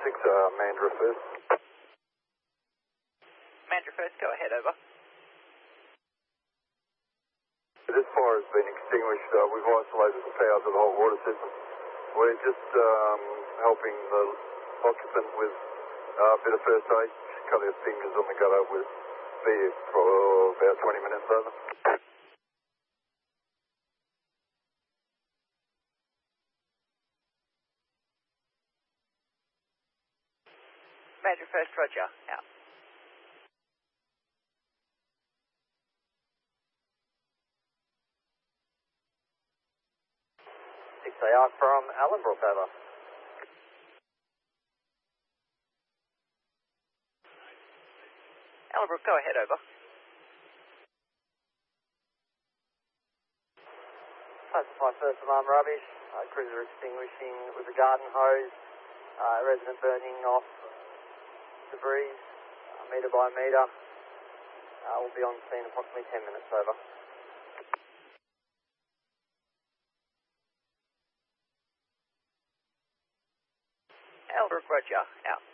Mandra first. Mandra first, go ahead, over. This fire has been extinguished. We've isolated the power to the whole water system. We're just helping the occupant with a bit of first aid. Just cut her fingers on the gutter. We'll be here for about 20 minutes, over. Mandra first, roger, out. They are from Allenbrook, over. Allenbrook, go ahead, over. Classify first alarm rubbish. Cruiser extinguishing with a garden hose. Resident burning off debris, metre by metre. We'll be on scene approximately 10 minutes, over. Allenbrook, roger, out.